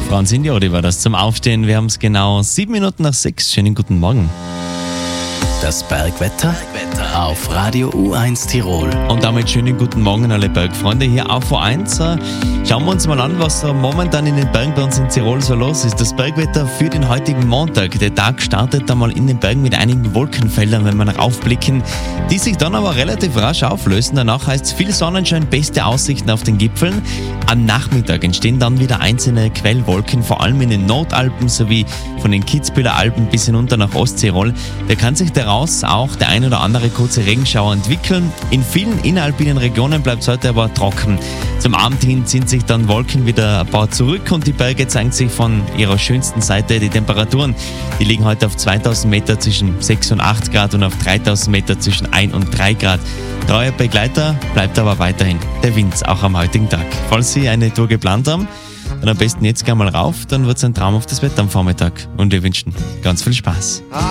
Franz Indiodi war das zum Aufstehen. Wir haben es genau 7 Minuten nach 6. Schönen guten Morgen. Das Bergwetter auf Radio U1 Tirol. Und damit schönen guten Morgen an alle Bergfreunde hier auf U1. Schauen wir uns mal an, was so momentan in den Bergen bei uns in Tirol so los ist. Das Bergwetter für den heutigen Montag. Der Tag startet einmal in den Bergen mit einigen Wolkenfeldern, wenn wir nach aufblicken, die sich dann aber relativ rasch auflösen. Danach heißt es viel Sonnenschein, beste Aussichten auf den Gipfeln. Am Nachmittag entstehen dann wieder einzelne Quellwolken, vor allem in den Nordalpen sowie von den Kitzbüheler Alpen bis hinunter nach Osttirol. Da kann sich daraus auch der ein oder andere kurze Regenschauer entwickeln. In vielen inneralpinen Regionen bleibt es heute aber trocken. Zum Abend hin ziehen sich dann Wolken wieder ein paar zurück und die Berge zeigen sich von ihrer schönsten Seite. Die Temperaturen, die liegen heute auf 2000 Meter zwischen 6 und 8 Grad und auf 3000 Meter zwischen 1 und 3 Grad. Treuer Begleiter bleibt aber weiterhin der Wind, auch am heutigen Tag. Falls Sie eine Tour geplant haben, dann am besten jetzt gleich mal rauf, dann wird es ein traumhaftes Wetter am Vormittag. Und wir wünschen ganz viel Spaß.